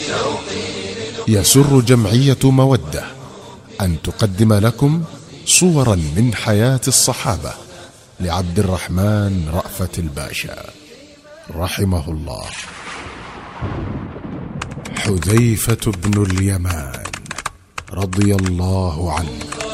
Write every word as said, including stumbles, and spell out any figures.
يسر جمعية مودة أن تقدم لكم صورا من حياة الصحابة لعبد الرحمن رأفت الباشا رحمه الله. حذيفة بن اليمان رضي الله عنه